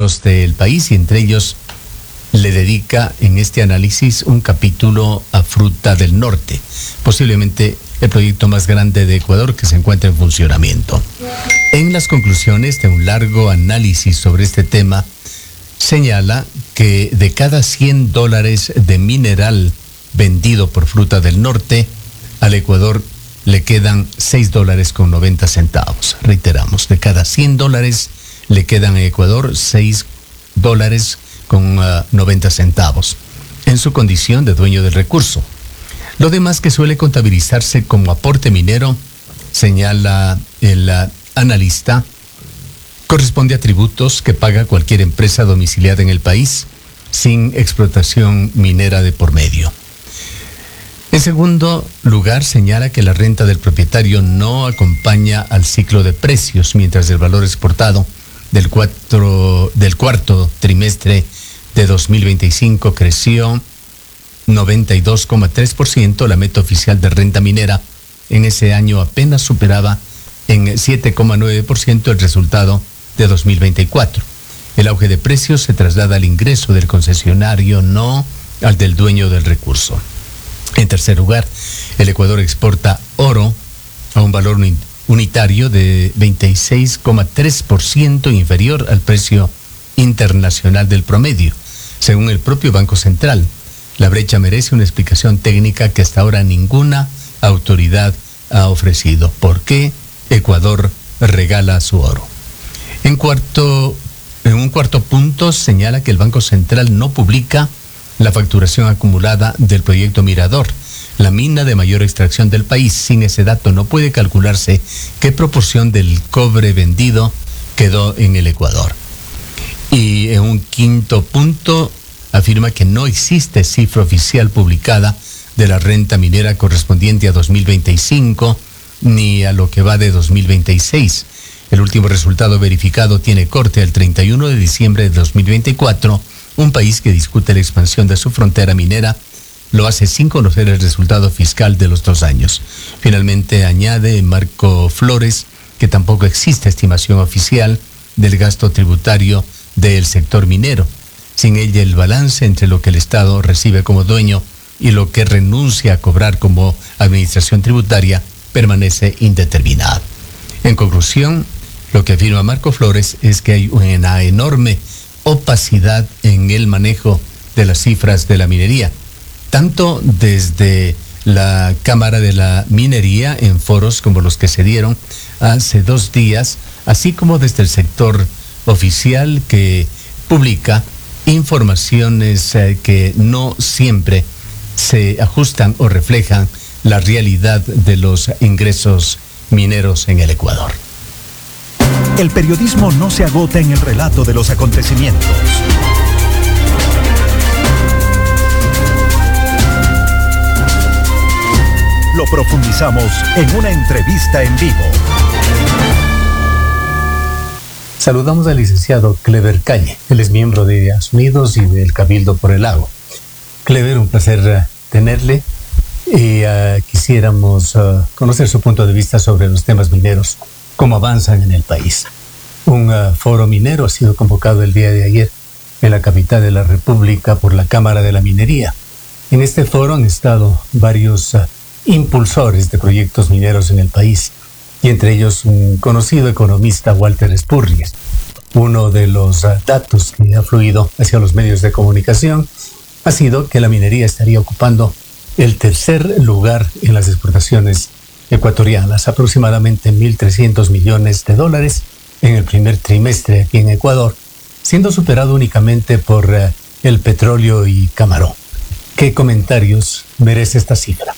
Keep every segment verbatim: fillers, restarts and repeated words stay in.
mineros del país, y entre ellos le dedica en este análisis un capítulo a Fruta del Norte, posiblemente el proyecto más grande de Ecuador que se encuentra en funcionamiento. En las conclusiones de un largo análisis sobre este tema, señala que de cada cien dólares de mineral vendido por Fruta del Norte, al Ecuador le quedan seis dólares con noventa centavos. Reiteramos, de cada cien dólares le quedan a Ecuador seis dólares con uh, noventa centavos, en su condición de dueño del recurso. Lo demás, que suele contabilizarse como aporte minero, señala el uh, analista, corresponde a tributos que paga cualquier empresa domiciliada en el país sin explotación minera de por medio. En segundo lugar, señala que la renta del propietario no acompaña al ciclo de precios, mientras el valor exportado del, cuatro, del cuarto trimestre de dos mil veinticinco creció noventa y dos coma tres por ciento, la meta oficial de renta minera en ese año apenas superaba en siete coma nueve por ciento el resultado de dos mil veinticuatro. El auge de precios se traslada al ingreso del concesionario, no al del dueño del recurso. En tercer lugar, el Ecuador exporta oro a un valor unitario de veintiséis coma tres por ciento inferior al precio internacional del promedio, según el propio Banco Central. La brecha merece una explicación técnica que hasta ahora ninguna autoridad ha ofrecido. ¿Por qué Ecuador regala su oro? En cuarto, en un cuarto punto, señala que el Banco Central no publica la facturación acumulada del proyecto Mirador, la mina de mayor extracción del país. Sin ese dato no puede calcularse qué proporción del cobre vendido quedó en el Ecuador. Y en un quinto punto, afirma que no existe cifra oficial publicada de la renta minera correspondiente a dos mil veinticinco ni a lo que va de dos mil veintiséis. El último resultado verificado tiene corte el treinta y uno de diciembre de dos mil veinticuatro. Un país que discute la expansión de su frontera minera lo hace sin conocer el resultado fiscal de los dos años. Finalmente, añade Marco Flores que tampoco existe estimación oficial del gasto tributario del sector minero. Sin ella, el balance entre lo que el Estado recibe como dueño y lo que renuncia a cobrar como administración tributaria permanece indeterminado. En conclusión, lo que afirma Marco Flores es que hay una enorme opacidad en el manejo de las cifras de la minería, tanto desde la Cámara de la Minería en foros como los que se dieron hace dos días, así como desde el sector oficial, que publica informaciones eh, que no siempre se ajustan o reflejan la realidad de los ingresos mineros en el Ecuador. El periodismo no se agota en el relato de los acontecimientos. Lo profundizamos en una entrevista en vivo. Saludamos al licenciado Clever Calle. Él es miembro de Ideas Unidos y del Cabildo por el Lago. Clever, un placer uh, tenerle. Y uh, quisiéramos uh, conocer su punto de vista sobre los temas mineros, cómo avanzan en el país. Un uh, foro minero ha sido convocado el día de ayer en la capital de la República por la Cámara de la Minería. En este foro han estado varios uh, impulsores de proyectos mineros en el país, y entre ellos un conocido economista, Walter Spurrier. Uno de los uh, datos que ha fluido hacia los medios de comunicación ha sido que la minería estaría ocupando el tercer lugar en las exportaciones ecuatorianas, aproximadamente mil trescientos millones de dólares en el primer trimestre aquí en Ecuador, siendo superado únicamente por uh, el petróleo y camarón. ¿Qué comentarios merece esta cifra?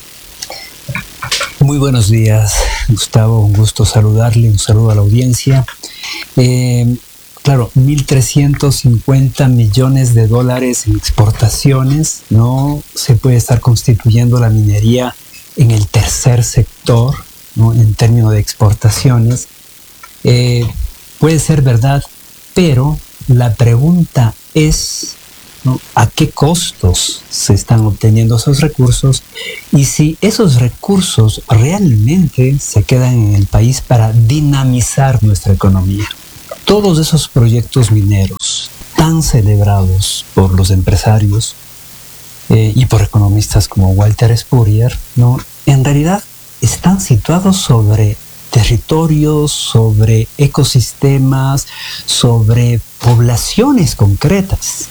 Muy buenos días, Gustavo, un gusto saludarle, un saludo a la audiencia. Eh, claro, mil trescientos cincuenta millones de dólares en exportaciones. No se puede estar constituyendo la minería en el tercer sector, ¿no?, en términos de exportaciones. Eh, puede ser verdad, pero la pregunta es, ¿no?, ¿a qué costos se están obteniendo esos recursos? Y si esos recursos realmente se quedan en el país para dinamizar nuestra economía. todos esos proyectos mineros tan celebrados por los empresarios eh, y por economistas como Walter Spurrier, ¿no?, en realidad están situados sobre territorios, sobre ecosistemas, sobre poblaciones concretas.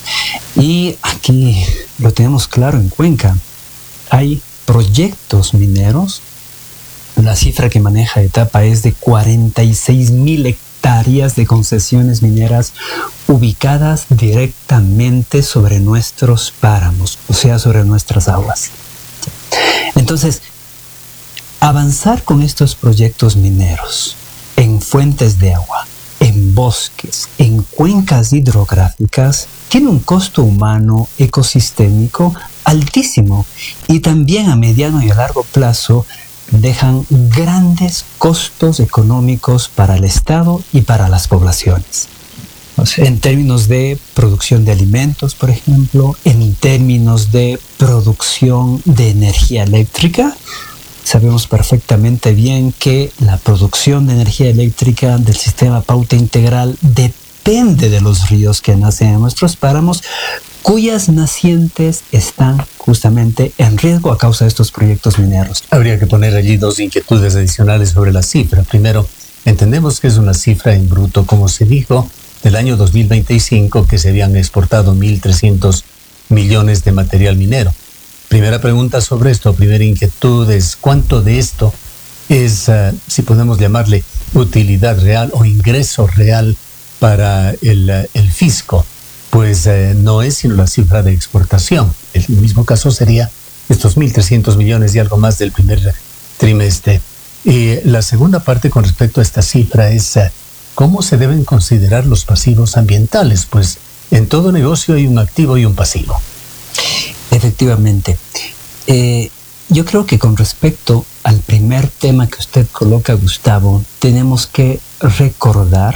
Y aquí lo tenemos claro en Cuenca. Hay proyectos mineros. La cifra que maneja Etapa es de cuarenta y seis mil hectáreas de concesiones mineras ubicadas directamente sobre nuestros páramos, o sea, sobre nuestras aguas. Entonces, avanzar con estos proyectos mineros en fuentes de agua, en bosques, en cuencas hidrográficas, tiene un costo humano ecosistémico altísimo y también a mediano y a largo plazo dejan grandes costos económicos para el Estado y para las poblaciones. O sea, en términos de producción de alimentos, por ejemplo, en términos de producción de energía eléctrica, sabemos perfectamente bien que la producción de energía eléctrica del sistema Pauta Integral depende de los ríos que nacen en nuestros páramos, cuyas nacientes están justamente en riesgo a causa de estos proyectos mineros. Habría que poner allí dos inquietudes adicionales sobre la cifra. Primero, entendemos que es una cifra en bruto, como se dijo, del año dos mil veinticinco, que se habían exportado mil trescientos millones de material minero. Primera pregunta sobre esto, primera inquietud es ¿cuánto de esto es, uh, si podemos llamarle, utilidad real o ingreso real para el, uh, el fisco? Pues uh, no es sino la cifra de exportación. El mismo caso sería estos mil trescientos millones y algo más del primer trimestre. Y la segunda parte con respecto a esta cifra es uh, ¿cómo se deben considerar los pasivos ambientales? Pues en todo negocio hay un activo y un pasivo. Efectivamente. Eh, yo creo que con respecto al primer tema que usted coloca, Gustavo, tenemos que recordar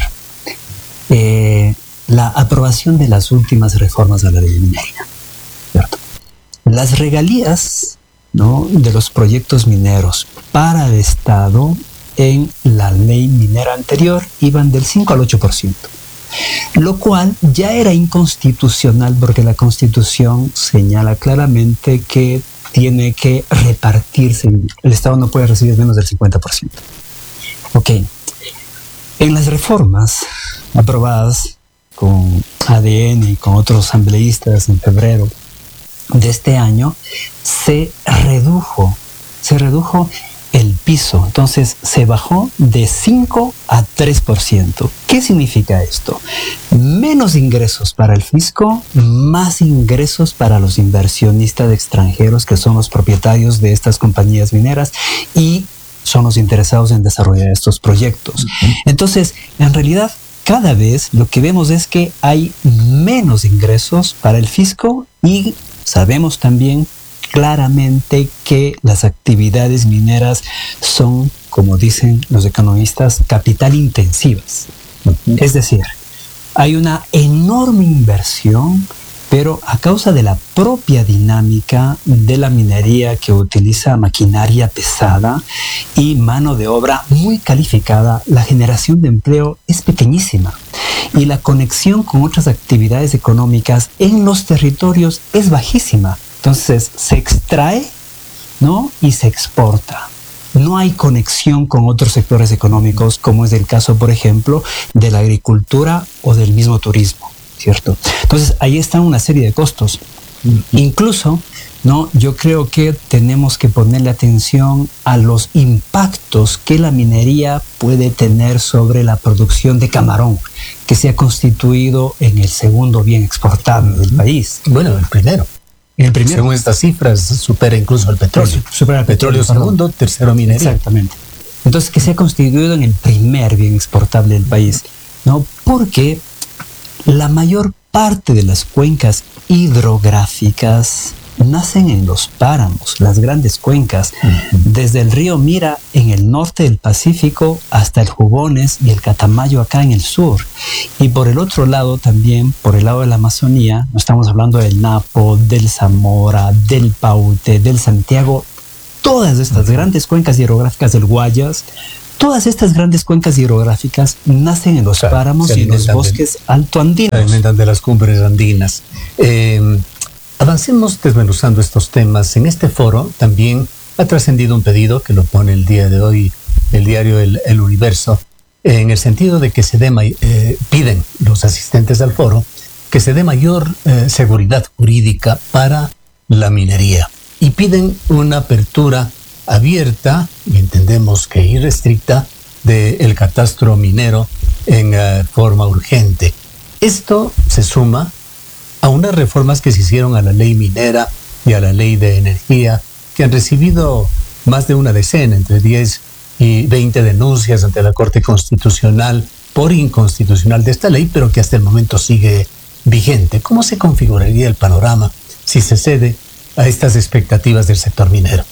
eh, la aprobación de las últimas reformas a la ley minera, ¿cierto? Las regalías, ¿no?, de los proyectos mineros para el Estado en la ley minera anterior iban del cinco al ocho por ciento. Lo cual ya era inconstitucional porque la Constitución señala claramente que tiene que repartirse. El Estado no puede recibir menos del cincuenta por ciento. Ok. En las reformas aprobadas con A D N y con otros asambleístas en febrero de este año, se redujo, se redujo el piso. Entonces se bajó de cinco a tres por ciento. ¿Qué significa esto? Menos ingresos para el fisco, más ingresos para los inversionistas extranjeros que son los propietarios de estas compañías mineras y son los interesados en desarrollar estos proyectos. Entonces, en realidad, cada vez lo que vemos es que hay menos ingresos para el fisco y sabemos también claramente que las actividades mineras son, como dicen los economistas, capital intensivas. Uh-huh. Es decir, hay una enorme inversión, pero a causa de la propia dinámica de la minería que utiliza maquinaria pesada y mano de obra muy calificada, la generación de empleo es pequeñísima y la conexión con otras actividades económicas en los territorios es bajísima. Entonces se extrae, ¿no?, y se exporta. No hay conexión con otros sectores económicos, como es el caso, por ejemplo, de la agricultura o del mismo turismo, ¿cierto? Entonces ahí están una serie de costos. Uh-huh. Incluso, ¿no?, yo creo que tenemos que ponerle atención a los impactos que la minería puede tener sobre la producción de camarón, que se ha constituido en el segundo bien exportable del país. Bueno, el primero. El primero. Según estas cifras, supera incluso el petróleo. Supera el petróleo, petróleo segundo, perdón. Tercero minería. Exactamente. Entonces, que se ha constituido en el primer bien exportable del país, ¿no? Porque la mayor parte de las cuencas hidrográficas nacen en los páramos, las grandes cuencas, uh-huh. desde el río Mira en el norte del Pacífico hasta el Jubones y el Catamayo acá en el sur. Y por el otro lado también, por el lado de la Amazonía, no estamos hablando del Napo, del Zamora, del Paute, del Santiago, todas estas uh-huh. grandes cuencas hidrográficas del Guayas Todas estas grandes cuencas hidrográficas nacen en los Claro, páramos se y en los alimentan bosques altoandinos. Se alimentan de las cumbres andinas. Eh, avancemos desmenuzando estos temas. En este foro también ha trascendido un pedido que lo pone el día de hoy el diario El, el Universo, en el sentido de que se dé, eh, piden los asistentes al foro que se dé mayor eh, seguridad jurídica para la minería y piden una apertura abierta, y entendemos que irrestricta, del catastro minero en uh, forma urgente. Esto se suma a unas reformas que se hicieron a la ley minera y a la ley de energía, que han recibido más de una decena, entre diez y veinte denuncias ante la Corte Constitucional por inconstitucional de esta ley, pero que hasta el momento sigue vigente. ¿Cómo se configuraría el panorama si se cede a estas expectativas del sector minero?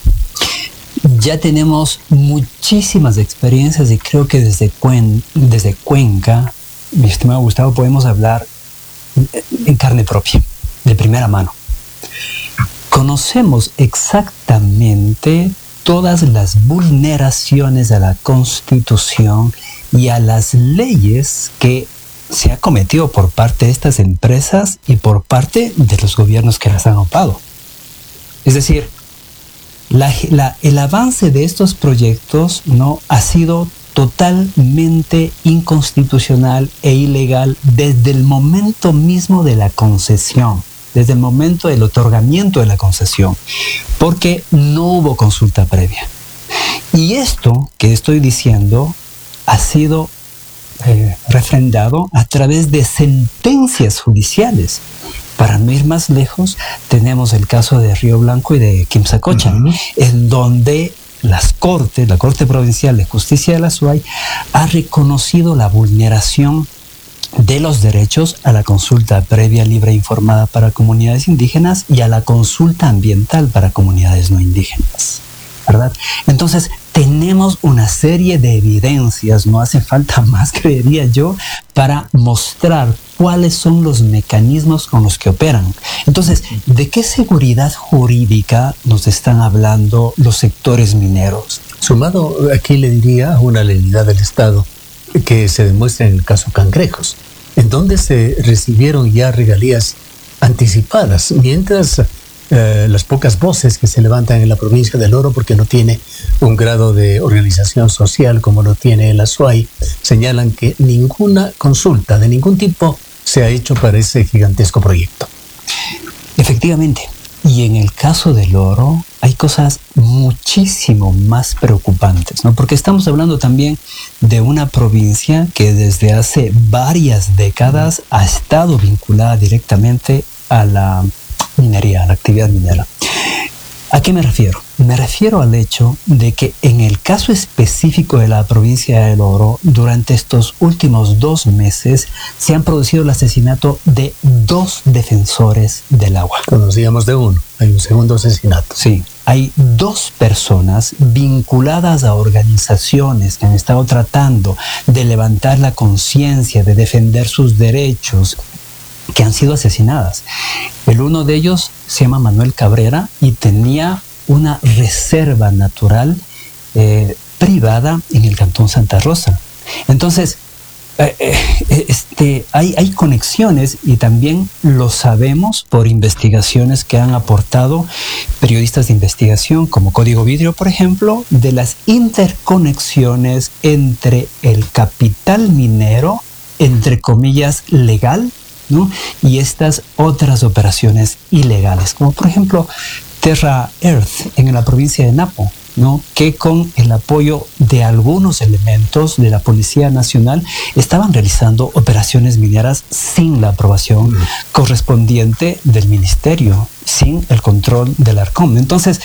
Ya tenemos muchísimas experiencias y creo que desde, Cuen, desde Cuenca, mi estimado Gustavo, podemos hablar en carne propia, de primera mano. Conocemos exactamente todas las vulneraciones a la Constitución y a las leyes que se ha cometido por parte de estas empresas y por parte de los gobiernos que las han opado. Es decir, la, la, el avance de estos proyectos no ha sido totalmente inconstitucional e ilegal desde el momento mismo de la concesión, desde el momento del otorgamiento de la concesión, porque no hubo consulta previa. Y esto que estoy diciendo ha sido eh, refrendado a través de sentencias judiciales. Para no ir más lejos, tenemos el caso de Río Blanco y de Quimsacocha, uh-huh. en donde las Cortes, la Corte Provincial de Justicia de la SUAY, ha reconocido la vulneración de los derechos a la consulta previa, libre e informada para comunidades indígenas y a la consulta ambiental para comunidades no indígenas, ¿verdad? Entonces, tenemos una serie de evidencias, no hace falta más, creería yo, para mostrar cuáles son los mecanismos con los que operan. Entonces, ¿de qué seguridad jurídica nos están hablando los sectores mineros? Sumado, aquí le diría, una legalidad del Estado que se demuestra en el caso Cangrejos, en donde se recibieron ya regalías anticipadas, mientras eh, las pocas voces que se levantan en la provincia del Oro, porque no tiene un grado de organización social como lo tiene la SUAY, señalan que ninguna consulta de ningún tipo se ha hecho para ese gigantesco proyecto. Efectivamente. Y en el caso del oro hay cosas muchísimo más preocupantes, ¿no? Porque estamos hablando también de una provincia que desde hace varias décadas ha estado vinculada directamente a la minería, a la actividad minera. ¿A qué me refiero? Me refiero al hecho de que en el caso específico de la provincia del Oro, durante estos últimos dos meses se han producido el asesinato de dos defensores del agua. Conocíamos de uno, hay un segundo asesinato. Sí, hay dos personas vinculadas a organizaciones que han estado tratando de levantar la conciencia, de defender sus derechos, que han sido asesinadas. El uno de ellos se llama Manuel Cabrera y tenía una reserva natural eh, privada en el Cantón Santa Rosa. Entonces, eh, eh, este, hay, hay conexiones y también lo sabemos por investigaciones que han aportado periodistas de investigación como Código Vidrio, por ejemplo, de las interconexiones entre el capital minero, entre comillas, legal, ¿no? Y estas otras operaciones ilegales, como por ejemplo Terra Earth en la provincia de Napo, ¿no? Que con el apoyo de algunos elementos de la Policía Nacional estaban realizando operaciones mineras sin la aprobación mm. correspondiente del Ministerio, sin el control del ARCOM. Entonces,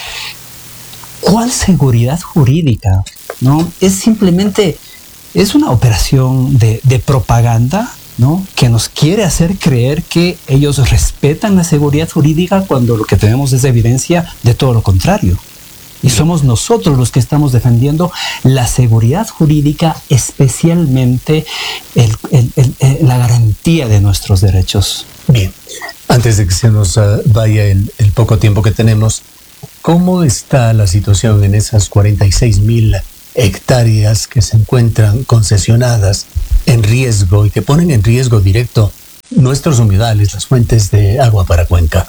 ¿cuál seguridad jurídica? ¿No? Es simplemente, es una operación de, de propaganda, ¿no? Que nos quiere hacer creer que ellos respetan la seguridad jurídica cuando lo que tenemos es evidencia de todo lo contrario. Y somos nosotros los que estamos defendiendo la seguridad jurídica, especialmente el, el, el, el, la garantía de nuestros derechos. Bien, antes de que se nos uh, vaya el, el poco tiempo que tenemos, ¿cómo está la situación en esas cuarenta y seis mil hectáreas que se encuentran concesionadas en riesgo y que ponen en riesgo directo nuestros humedales, las fuentes de agua para Cuenca?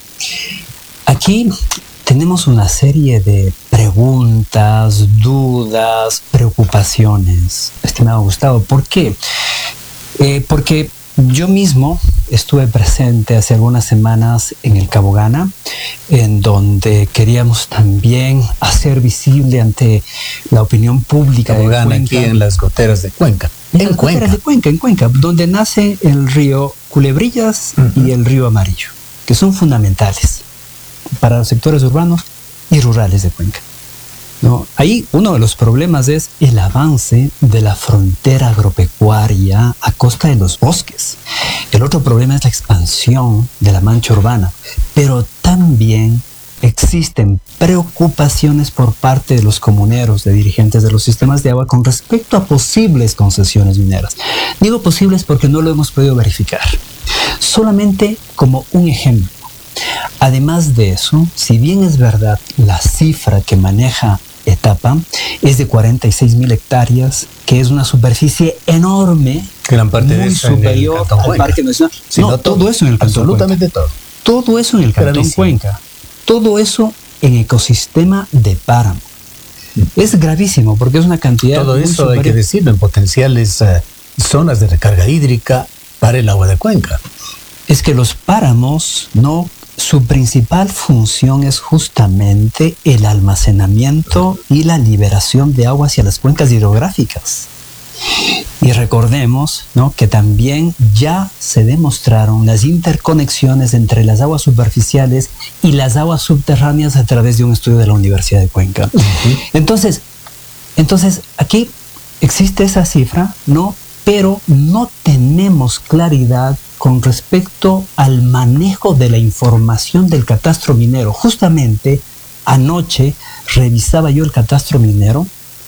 Aquí tenemos una serie de preguntas, dudas, preocupaciones, estimado Gustavo. ¿Por qué? Eh, porque yo mismo estuve presente hace algunas semanas en el Cabo Gana, en donde queríamos también hacer visible ante la opinión pública Cabo de Gana, Cuenca, aquí en las goteras de Cuenca. en, En las Cuenca. goteras de Cuenca, en Cuenca, donde nace el río Culebrillas Uh-huh. y el río Amarillo, que son fundamentales para los sectores urbanos y rurales de Cuenca. ¿No? Ahí uno de los problemas es el avance de la frontera agropecuaria a costa de los bosques. El otro problema es la expansión de la mancha urbana, pero también existen preocupaciones por parte de los comuneros, de dirigentes de los sistemas de agua con respecto a posibles concesiones mineras. Digo posibles porque no lo hemos podido verificar. Solamente como un ejemplo. Además de eso, si bien es verdad la cifra que maneja Etapa es de cuarenta y seis mil hectáreas, que es una superficie enorme, Gran parte de muy eso en el superior Cantón al Cuenca. Parque Nacional. Si no, no todo, todo, eso en el Cantón absolutamente Cuenca. todo. Todo eso en el Cantón Gravísimo. Cuenca. Todo eso en ecosistema de páramo. Es gravísimo porque es una cantidad Todo muy eso hay superior. que decirlo en potenciales eh, zonas de recarga hídrica para el agua de Cuenca. Es que los páramos, no, su principal función es justamente el almacenamiento y la liberación de agua hacia las cuencas hidrográficas. Y recordemos, ¿no?, que también ya se demostraron las interconexiones entre las aguas superficiales y las aguas subterráneas a través de un estudio de la Universidad de Cuenca. Uh-huh. Entonces, entonces aquí existe esa cifra, ¿no? Pero no tenemos claridad con respecto al manejo de la información del catastro minero. Justamente anoche revisaba yo el catastro minero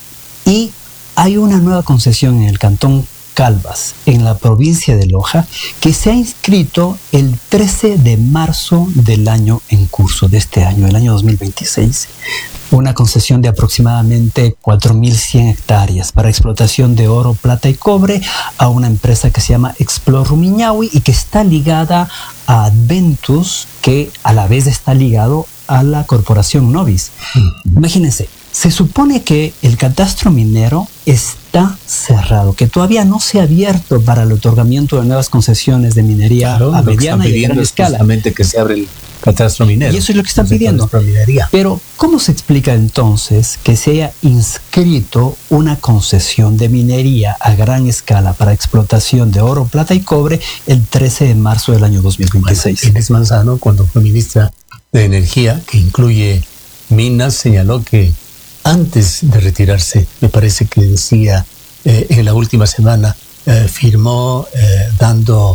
y hay una nueva concesión en el Cantón Calvas, en la provincia de Loja, que se ha inscrito el trece de marzo del año en curso, de este año, el año dos mil veintiséis. Una concesión de aproximadamente cuatro mil cien hectáreas para explotación de oro, plata y cobre a una empresa que se llama Explor Rumiñahui y que está ligada a Adventus, que a la vez está ligado a la corporación Novis. Uh-huh. Imagínense, se supone que el catastro minero está cerrado, que todavía no se ha abierto para el otorgamiento de nuevas concesiones de minería Claro, a lo que mediana están y a gran pidiendo es escala. justamente que se abra el catastro minero. Y eso es lo que están Los pidiendo. sectores pro minería. Pero, ¿cómo se explica entonces que se haya inscrito una concesión de minería a gran escala para explotación de oro, plata y cobre el trece de marzo del año dos mil veintiséis? Bueno, Inés Manzano, cuando fue ministra de Energía, que incluye minas, señaló que antes de retirarse, me parece que decía eh, en la última semana, eh, firmó eh, dando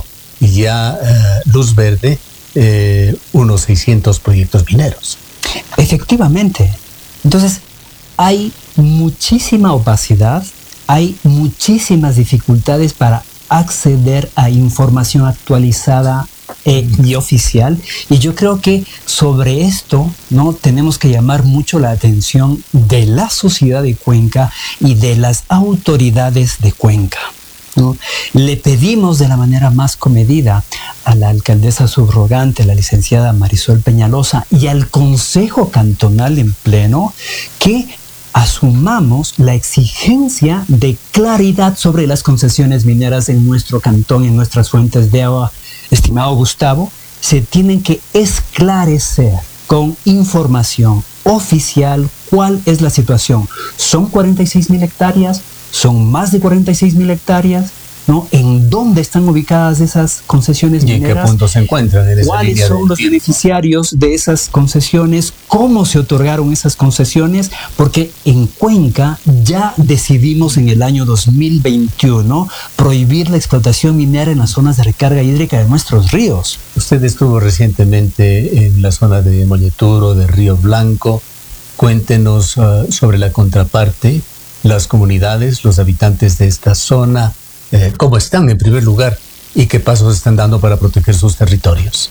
ya eh, luz verde eh, unos seiscientos proyectos mineros. Efectivamente. Entonces, hay muchísima opacidad, hay muchísimas dificultades para acceder a información actualizada eh, y oficial, y yo creo que sobre esto, ¿no?, tenemos que llamar mucho la atención de la sociedad de Cuenca y de las autoridades de Cuenca, ¿no? Le pedimos de la manera más comedida a la alcaldesa subrogante, la licenciada Marisol Peñalosa, y al Consejo Cantonal en pleno, que asumamos la exigencia de claridad sobre las concesiones mineras en nuestro cantón, en nuestras fuentes de agua. Estimado Gustavo, se tienen que esclarecer con información oficial cuál es la situación. ¿Son cuarenta y seis mil hectáreas? ¿Son más de cuarenta y seis mil hectáreas? ¿No? ¿En dónde están ubicadas esas concesiones ¿Y en mineras? qué punto se encuentran en esa ¿Cuáles línea son del los tiempo? beneficiarios de esas concesiones? ¿Cómo se otorgaron esas concesiones? Porque en Cuenca ya decidimos en el año dos mil veintiuno prohibir la explotación minera en las zonas de recarga hídrica de nuestros ríos. Usted estuvo recientemente en la zona de Molleturo, de Río Blanco. Cuéntenos uh, sobre la contraparte, las comunidades, los habitantes de esta zona, eh, cómo están en primer lugar y qué pasos están dando para proteger sus territorios.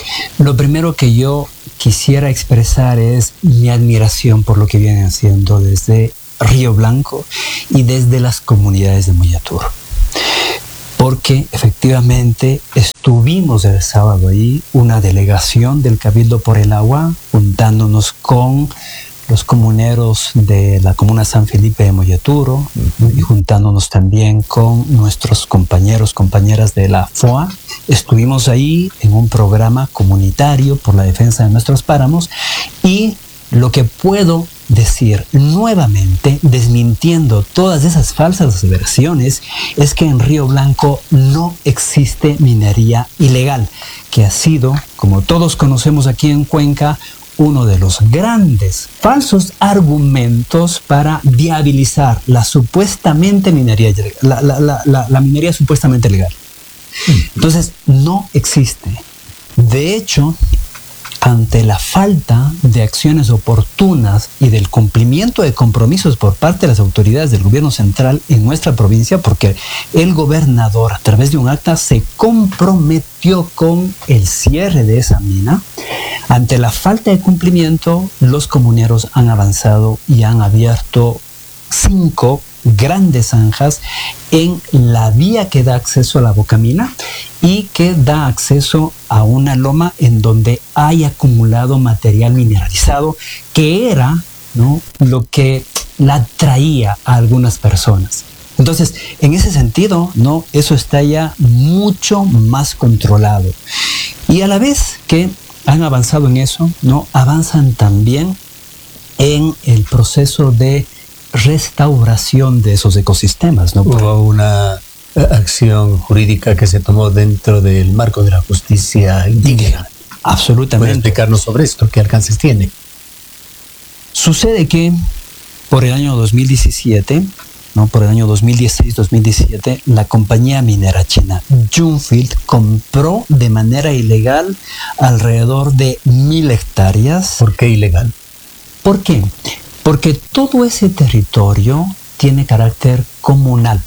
Lo primero que yo quisiera expresar es mi admiración por lo que vienen haciendo desde Río Blanco y desde las comunidades de Moyaturo. Porque efectivamente estuvimos el sábado ahí, una delegación del Cabildo por el Agua, juntándonos con los comuneros de la comuna San Felipe de Moyaturo y juntándonos también con nuestros compañeros, compañeras de la F O A. Estuvimos ahí en un programa comunitario por la defensa de nuestros páramos y lo que puedo decir nuevamente, desmintiendo todas esas falsas aseveraciones, es que en Río Blanco no existe minería ilegal, que ha sido, como todos conocemos aquí en Cuenca, uno de los grandes falsos argumentos para viabilizar la supuestamente minería, la, la, la, la, la minería supuestamente legal. Entonces, no existe. De hecho, ante la falta de acciones oportunas y del cumplimiento de compromisos por parte de las autoridades del gobierno central en nuestra provincia, porque el gobernador a través de un acta se comprometió con el cierre de esa mina, ante la falta de cumplimiento, los comuneros han avanzado y han abierto cinco grandes zanjas en la vía que da acceso a la bocamina y que da acceso a una loma en donde hay acumulado material mineralizado que era, ¿no?, lo que la atraía a algunas personas. Entonces, en ese sentido, ¿no?, eso está ya mucho más controlado. Y a la vez que han avanzado en eso, ¿no?, avanzan también en el proceso de restauración de esos ecosistemas, ¿no? Hubo una acción jurídica que se tomó dentro del marco de la justicia indígena. Absolutamente. ¿Puede explicarnos sobre esto? ¿Qué alcances tiene? Sucede que por el año dos mil diecisiete, ¿no?, por el año dos mil dieciséis dos mil diecisiete, la compañía minera china Junfield compró de manera ilegal alrededor de mil hectáreas. ¿Por qué ilegal? ¿Por qué? Porque todo ese territorio tiene carácter comunal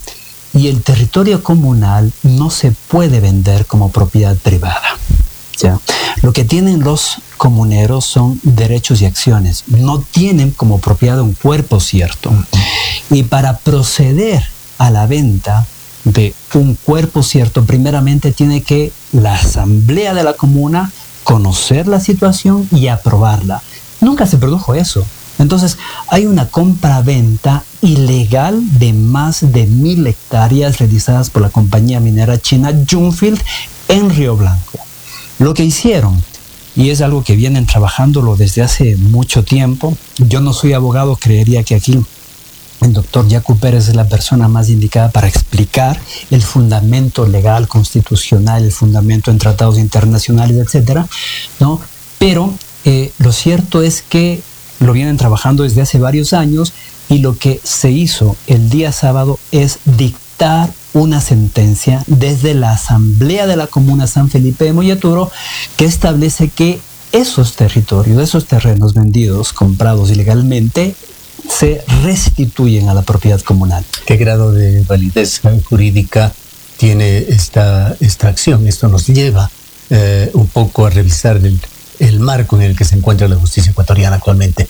y el territorio comunal no se puede vender como propiedad privada. ¿Ya? Lo que tienen los comuneros son derechos y acciones, no tienen como propiedad un cuerpo cierto. Y para proceder a la venta de un cuerpo cierto, primeramente tiene que la asamblea de la comuna conocer la situación y aprobarla. Nunca se produjo eso. Entonces, hay una compra-venta ilegal de más de mil hectáreas realizadas por la compañía minera china Junfield en Río Blanco. Lo que hicieron, y es algo que vienen trabajándolo desde hace mucho tiempo, yo no soy abogado, creería que aquí el doctor Yacu Pérez es la persona más indicada para explicar el fundamento legal, constitucional, el fundamento en tratados internacionales, etcétera, ¿no? Pero eh, lo cierto es que lo vienen trabajando desde hace varios años y lo que se hizo el día sábado es dictar una sentencia desde la Asamblea de la Comuna San Felipe de Moyaturo que establece que esos territorios, esos terrenos vendidos, comprados ilegalmente, se restituyen a la propiedad comunal. ¿Qué grado de validez jurídica tiene esta, esta acción? Esto nos lleva eh, un poco a revisar el el marco en el que se encuentra la justicia ecuatoriana actualmente.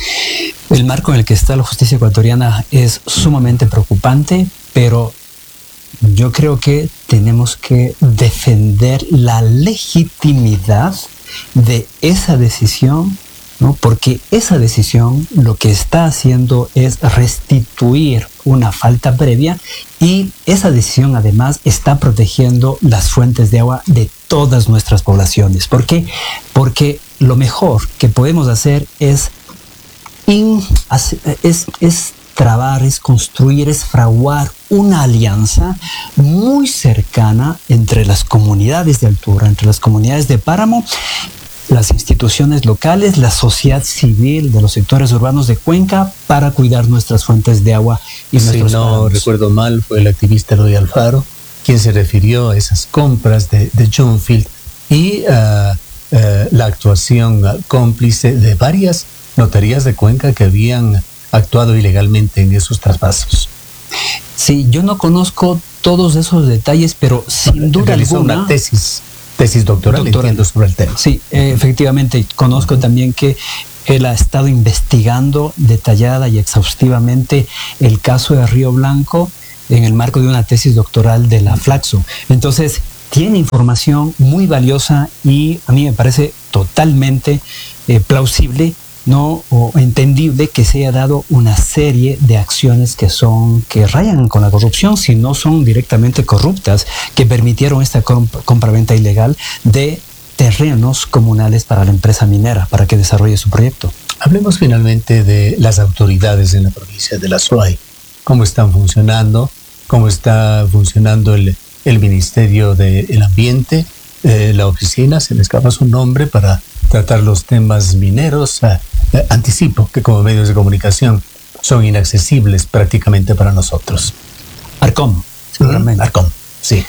El marco en el que está la justicia ecuatoriana es sumamente preocupante, pero yo creo que tenemos que defender la legitimidad de esa decisión, ¿no? Porque esa decisión lo que está haciendo es restituir una falta previa y esa decisión además está protegiendo las fuentes de agua de todas nuestras poblaciones. ¿Por qué? Porque lo mejor que podemos hacer es, in, es, es trabar, es construir, es fraguar una alianza muy cercana entre las comunidades de altura, entre las comunidades de páramo, las instituciones locales, la sociedad civil de los sectores urbanos de Cuenca para cuidar nuestras fuentes de agua y nuestros Si no páramos. recuerdo mal, fue el activista Eloy Alfaro quien se refirió a esas compras de, de Junfield y uh, uh, la actuación uh, cómplice de varias notarías de Cuenca que habían actuado ilegalmente en esos traspasos. Sí, yo no conozco todos esos detalles, pero sin duda Realizó alguna... una tesis, tesis doctoral, Doctoral. entiendo, sobre el tema. Sí, eh, efectivamente, conozco uh-huh. también que Él ha estado investigando detallada y exhaustivamente el caso de Río Blanco en el marco de una tesis doctoral de la Flaxo. Entonces, tiene información muy valiosa y a mí me parece totalmente eh, plausible, ¿no? O entendible que se haya dado una serie de acciones que son, que rayan con la corrupción, si no son directamente corruptas, que permitieron esta comp- compraventa ilegal de terrenos comunales para la empresa minera, para que desarrolle su proyecto. Hablemos finalmente de las autoridades en la provincia de la Suay. ¿Cómo están funcionando? ¿Cómo está funcionando el, el Ministerio del Ambiente? Eh, la oficina, se me escapa su nombre, para tratar los temas mineros. Eh, eh, anticipo que como medios de comunicación son inaccesibles prácticamente para nosotros. Arcom, seguramente. Arcom, sí.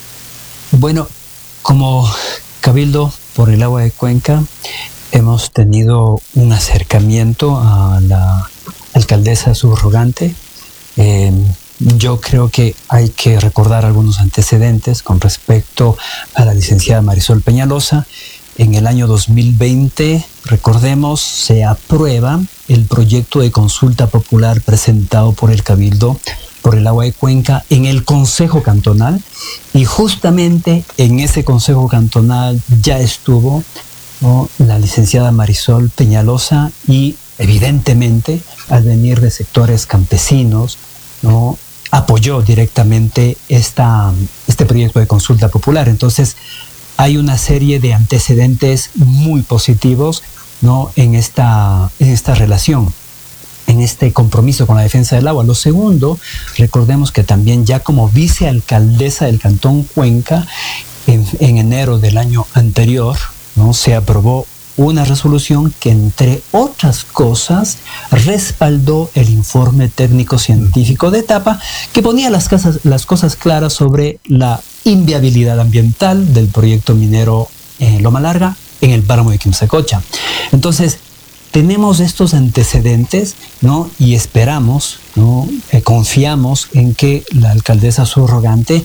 Bueno, como Cabildo por el Agua de Cuenca, hemos tenido un acercamiento a la alcaldesa subrogante. Eh, yo creo que hay que recordar algunos antecedentes con respecto a la licenciada Marisol Peñalosa. En el año dos mil veinte, recordemos, se aprueba el proyecto de consulta popular presentado por el Cabildo por el Agua de Cuenca en el Consejo Cantonal, y justamente en ese Consejo Cantonal ya estuvo, ¿no?, la licenciada Marisol Peñalosa, y evidentemente al venir de sectores campesinos, ¿no?, apoyó directamente esta, este proyecto de consulta popular. Entonces hay una serie de antecedentes muy positivos, ¿no?, en esta, en esta relación, en este compromiso con la defensa del agua. Lo segundo, recordemos que también ya como vicealcaldesa del Cantón Cuenca, en, en enero del año anterior, ¿no?, se aprobó una resolución que, entre otras cosas, respaldó el informe técnico científico de etapa, que ponía las, casas, las cosas claras sobre la inviabilidad ambiental del proyecto minero en Loma Larga, en el páramo de Quimsacocha. Entonces, tenemos estos antecedentes, ¿no?, y esperamos, ¿no?, eh, confiamos en que la alcaldesa subrogante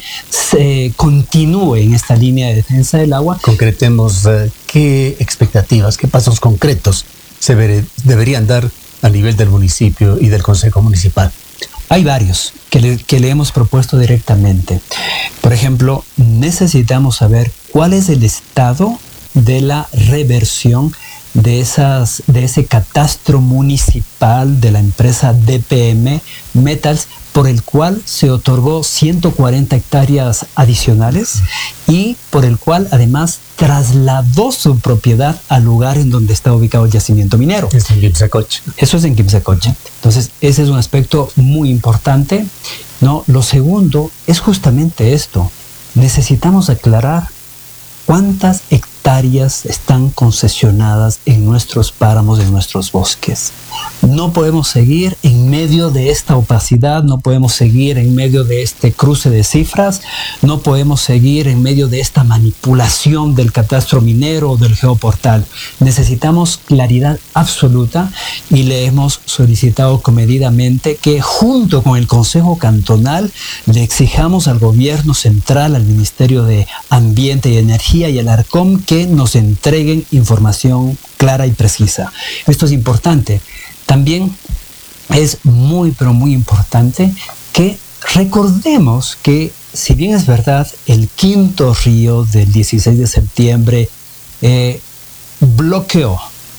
se continúe en esta línea de defensa del agua. Concretemos eh, qué expectativas, qué pasos concretos se ver, deberían dar a nivel del municipio y del Consejo Municipal. Hay varios que le, que le hemos propuesto directamente. Por ejemplo, necesitamos saber cuál es el estado de la reversión de, esas, de ese catastro municipal de la empresa D P M Metals, por el cual se otorgó ciento cuarenta hectáreas adicionales y por el cual además trasladó su propiedad al lugar en donde está ubicado el yacimiento minero. Es en Quimsacocha. Eso es en Quimsacocha. Entonces, ese es un aspecto muy importante, ¿no? Lo segundo es justamente esto. Necesitamos aclarar cuántas hectáreas están concesionadas en nuestros páramos, en nuestros bosques. No podemos seguir en medio de esta opacidad, no podemos seguir en medio de este cruce de cifras, no podemos seguir en medio de esta manipulación del catastro minero o del geoportal. Necesitamos claridad absoluta y le hemos solicitado comedidamente que, junto con el Consejo Cantonal, le exijamos al Gobierno Central, al Ministerio de Ambiente y Energía y al Arcom que nos entreguen información clara y precisa. Esto es importante. También es muy, pero muy importante que recordemos que, si bien es verdad, el quinto río del dieciséis de septiembre eh, bloqueó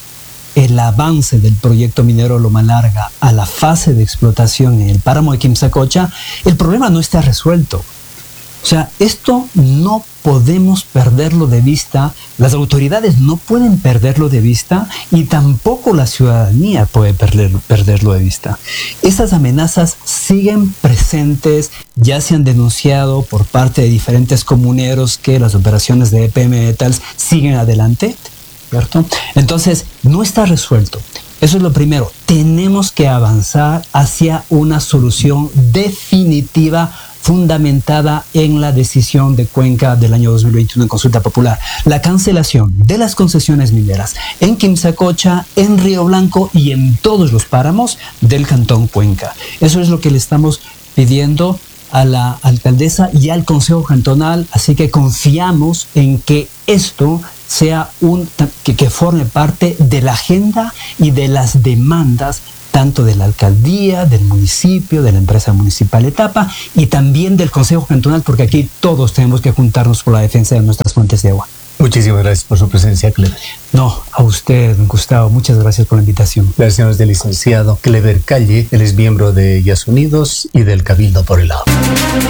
el avance del proyecto minero Loma Larga a la fase de explotación en el páramo de Quimsacocha, el problema no está resuelto. O sea, esto no podemos perderlo de vista, las autoridades no pueden perderlo de vista y tampoco la ciudadanía puede perder, perderlo de vista. Esas amenazas siguen presentes, ya se han denunciado por parte de diferentes comuneros que las operaciones de D P M Metals siguen adelante, ¿cierto? Entonces, no está resuelto. Eso es lo primero. Tenemos que avanzar hacia una solución definitiva fundamentada en la decisión de Cuenca del año dos mil veintiuno en consulta popular. La cancelación de las concesiones mineras en Quimsacocha, en Río Blanco y en todos los páramos del Cantón Cuenca. Eso es lo que le estamos pidiendo a la alcaldesa y al Consejo Cantonal, así que confiamos en que esto sea un que, que forme parte de la agenda y de las demandas tanto de la alcaldía, del municipio, de la empresa municipal Etapa y también del Consejo Cantonal, porque aquí todos tenemos que juntarnos por la defensa de nuestras fuentes de agua. Muchísimas gracias por su presencia, Cleber. No, a usted, Gustavo, muchas gracias por la invitación. Gracias del licenciado Cleber Calle, él es miembro de Ellas Unidos y del Cabildo por el Agua.